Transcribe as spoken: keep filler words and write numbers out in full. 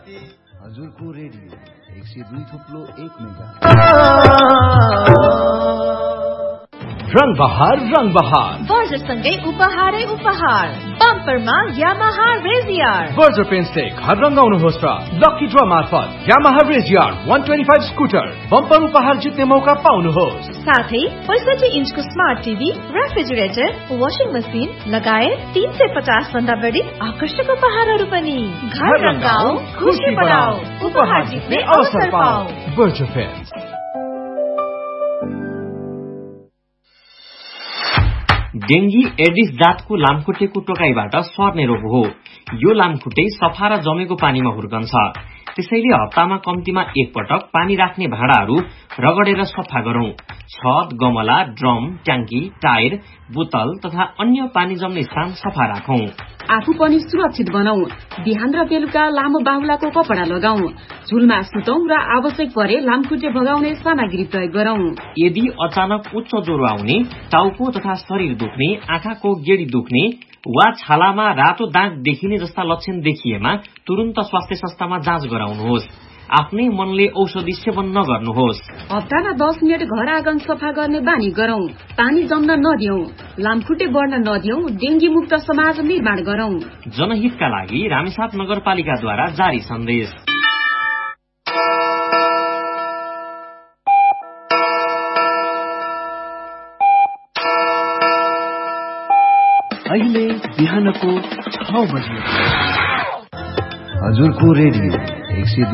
हजुरको रेडियो एक सय दुई थुप्लो एक मेगा रंग बहार रंग बहार वर्षसँगै उपहारै उपहार बम्परमा यामाहा रेजियर वर्जर पेन स्टेक हर रंगाउनुहोस् र लकी ड्र मार्फत यामाहा रेजियर एक सय पच्चीस स्कुटर बम्पर उपहार जित्ने मौका पाउनुहोस्। साथै पैंसठी इन्चको smart TV, refrigerator, washing machine लगायत तीन सय पचास भन्दा बढी आकर्षक उपहारहरू पनि। घर रंगाऊ, खुशी बढाऊ, उपहार जित्ने अवसर पाऊ। वर्जर पेन। डेंगी एडिस जातको लामखुट्टेको टोकाइबाट सर्ने रोग हो। यो लामखुट्टे सफा र जमेको पानीमा हुर्कन्छ। त्यसैले हप्तामा कम्तीमा एक पटक पानी राख्ने भाँडाहरू रगडेर सफा गरौं। छत, गमला, ड्रम, ट्याङ्की, टायर, बोतल तथा अन्य पानी जम्ने स्थान सफा राखौं। आफू पनि सुरक्षित बनाऊ। बिहान र बेलुका लामो बाहुलाको कपडा लगाऊ। झुलमा सुतौं र आवश्यक परे लामखुट्टे भगाउने सामग्री प्रयोग गरौं। यदि अचानक उच्च ज्वरो आउने, टाउको तथा शरीर दुख्ने, आँखाको गेडी दुख्ने वा छालामा रातो दाग देखिने जस्ता लक्षण देखिएमा तुरन्त स्वास्थ्य संस्थामा जाँच गराउनुहोस्। आफ्नै मनले औषधि सेवन नगर्नुहोस्। हप्तामा दस मिनट घर आँगन सफा गर्ने बानी गरौं। पानी जम्न नदियौं। लामखुट्टे बढ्न नदियौं। डेंगी मुक्त समाज निर्माण गरौं। जनहितका लागि रामेछाप नगरपालिकाद्वारा जारी सन्देश। अहिले बिहानको छ बजे हजुरको रेडियो एक सय